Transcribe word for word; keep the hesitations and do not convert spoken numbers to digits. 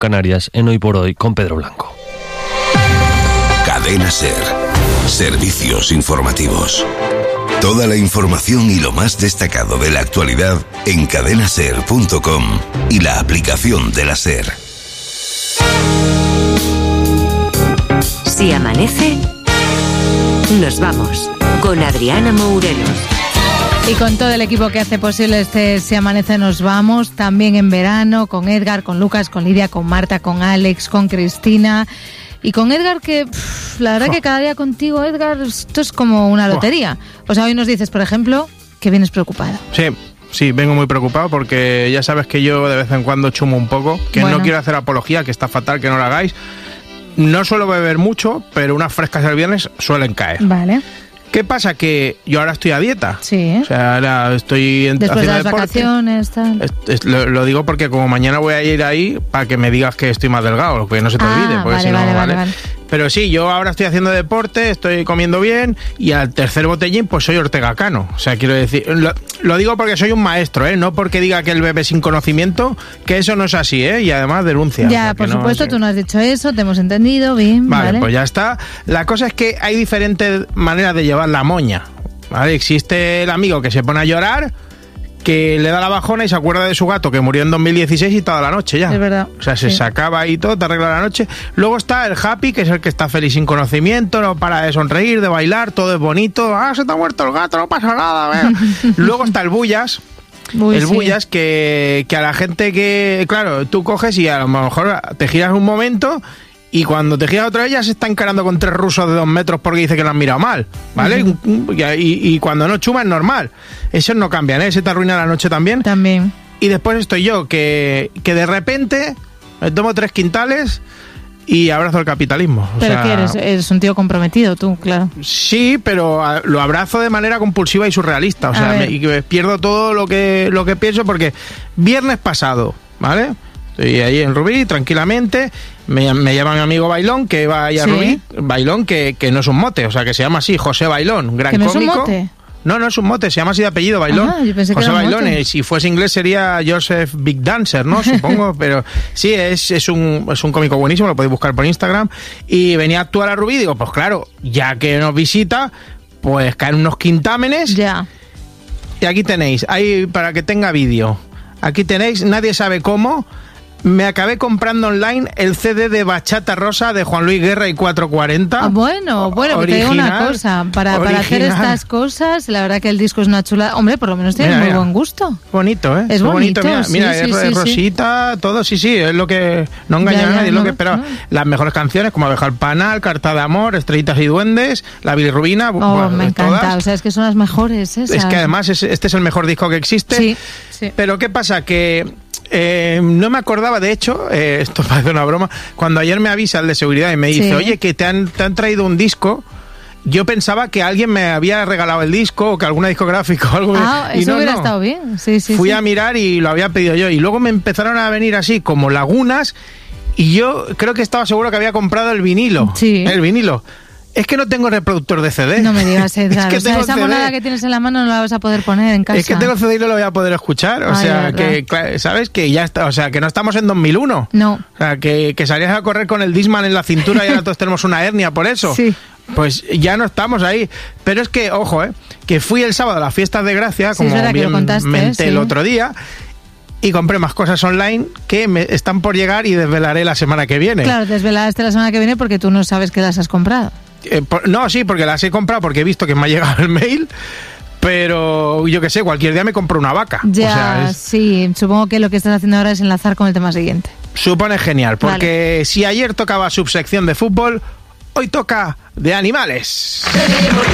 Canarias en Hoy por Hoy con Pedro Blanco. Cadena SER. Servicios informativos. Toda la información y lo más destacado de la actualidad en cadena ser punto com y la aplicación de la SER. Si amanece, nos vamos con Adriana Mourelos. Y con todo el equipo que hace posible este Si Amanece Nos Vamos, también en verano, con Edgar, con Lucas, con Lidia, con Marta, con Alex, con Cristina. Y con Edgar, que pff, la verdad oh. que cada día contigo, Edgar, esto es como una lotería. O sea, hoy nos dices, por ejemplo, que vienes preocupado. Sí, sí, vengo muy preocupado porque ya sabes que yo de vez en cuando chumo un poco, que bueno. no quiero hacer apología, que está fatal que no lo hagáis. No suelo beber mucho, pero unas frescas el viernes suelen caer. Vale. ¿Qué pasa? Que yo ahora estoy a dieta. Sí. O sea, ahora estoy en, después haciendo de las deporte. Vacaciones, tal. Es, es, lo, lo digo porque como mañana voy a ir ahí para que me digas que estoy más delgado, que no se te ah, olvide. Porque vale, si no, vale, vale. vale. Pero sí, yo ahora estoy haciendo deporte, estoy comiendo bien y al tercer botellín pues soy Ortega Cano. O sea, quiero decir, lo, lo digo porque soy un maestro, ¿eh? No porque diga que él bebe sin conocimiento, que eso no es así, ¿eh? Y además denuncia. Ya, o sea, por no, supuesto, sí. Tú no has dicho eso, te hemos entendido, bien. Vale, vale, pues ya está. La cosa es que hay diferentes maneras de llevar la moña. ¿Vale? Existe el amigo que se pone a llorar, que le da la bajona y se acuerda de su gato que murió en dos mil dieciséis y toda la noche ya. Es verdad. O sea, se sí. sacaba y todo, te arregla la noche. Luego está el happy, que es el que está feliz sin conocimiento, no para de sonreír, de bailar, todo es bonito. Ah, se te ha muerto el gato, no pasa nada. Luego está el bullas. Uy, el sí. bullas que, que a la gente que, claro, tú coges y a lo mejor te giras un momento y cuando te giras otra vez ya se está encarando con tres rusos de dos metros porque dice que lo han mirado mal, ¿vale? Uh-huh. y, y, y cuando no chuma es normal. Esos no cambian, ¿eh? Ese te arruina la noche también. También. Y después estoy yo, que, que de repente me tomo tres quintales y abrazo el capitalismo. O ¿Pero sea, qué eres? Eres un tío comprometido tú, claro. Sí, pero lo abrazo de manera compulsiva y surrealista. O a sea, me, y que pierdo todo lo que, lo que pienso porque viernes pasado, ¿vale? Estoy ahí en Rubí, tranquilamente, me, me llama mi amigo Bailón, que va ahí a ¿Sí? Rubí, Bailón, que, que no es un mote, o sea, que se llama así, José Bailón, un gran ¿Que no cómico. Es un mote? No, no es un mote, se llama así de apellido, Bailón. Ajá, yo pensé José que era Bailón, mote. Y si fuese inglés sería Joseph Big Dancer, ¿no? Supongo, pero sí, es, es, un, es un cómico buenísimo, lo podéis buscar por Instagram. Y venía a actuar a Rubí, digo, pues claro, ya que nos visita, pues caen unos quintámenes. Ya. Y aquí tenéis, ahí para que tenga vídeo. Aquí tenéis, nadie sabe cómo. Me acabé comprando online el C D de Bachata Rosa de Juan Luis Guerra y cuatrocientos cuarenta. Ah, bueno, bueno, que te digo una cosa. Para, para hacer estas cosas, la verdad que el disco es una chula. Hombre, por lo menos tiene muy buen gusto. Bonito, ¿eh? Es bonito. Mira, sí, mira sí, es sí, rosita, sí. todo, sí, sí, es lo que no engaña ya, ya, a nadie, es no, lo que esperaba. No. Las mejores canciones como Abeja al Panal, Carta de Amor, Estrellitas y Duendes, La bilirrubina. Oh, bueno, me encanta, todas. O sea, es que son las mejores esas. Es que además es, este es el mejor disco que existe. Sí, sí. Pero ¿qué pasa? Que Eh, no me acordaba, de hecho, eh, esto parece una broma, cuando ayer me avisa el de seguridad y me dice, sí. oye, que te han, te han traído un disco, yo pensaba que alguien me había regalado el disco o que alguna discográfica o algo. Ah, y eso no, hubiera no. estado bien. Sí, sí, Fui sí. a mirar y lo había pedido yo. Y luego me empezaron a venir así como lagunas y yo creo que estaba seguro que había comprado el vinilo. Sí. El vinilo. Es que no tengo reproductor de C D. No me digas, Edgar. Es que o sea, esa C D. moneda que tienes en la mano no la vas a poder poner en casa. Es que tengo C D y no lo voy a poder escuchar. O Ay, sea, que, ¿sabes? Que ya está. O sea, que no estamos en dos mil uno. No. O sea, que, que salías a correr con el Discman en la cintura y ahora todos tenemos una hernia por eso. Sí. Pues ya no estamos ahí. Pero es que, ojo, ¿eh? Que fui el sábado a las fiestas de Gracia, sí, como es bien que lo contaste, menté sí. el otro día. Y compré más cosas online que me están por llegar y desvelaré la semana que viene. Claro, desvelaste la semana que viene porque tú no sabes que las has comprado. Eh, por, no, sí, porque las he comprado porque he visto que me ha llegado el mail, pero yo qué sé, cualquier día me compro una vaca. Ya, o sea, es, sí, supongo que lo que estás haciendo ahora es enlazar con el tema siguiente. Supone genial, porque vale. Si ayer tocaba subsección de fútbol, hoy toca de animales.